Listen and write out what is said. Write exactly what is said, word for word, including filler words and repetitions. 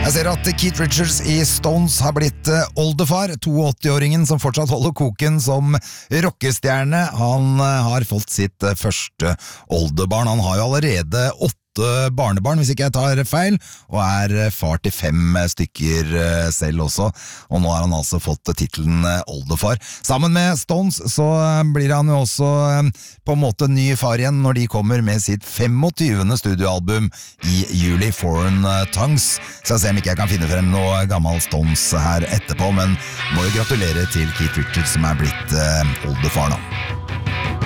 Jeg ser at Keith Richards i Stones har blitt oldefar, åttiåringen som fortsatt holder koken som rockestjerne. Han har fått sitt første oldebarn. Han har jo allerede åtte barnebarn, hvis ikke jeg tar feil, og er far til fem stykker selv også. Og nå har han altså fått titlen oldefar. Sammen med Stones så blir han jo også på en måte ny far igjen når de kommer med sitt femogtyvende studioalbum i juli, Foreign Tongues. Så jeg ser om ikke jeg kan finne frem noe gammel Stones her etterpå, men må jo gratulere til Keith Richards som er blitt oldefar nå.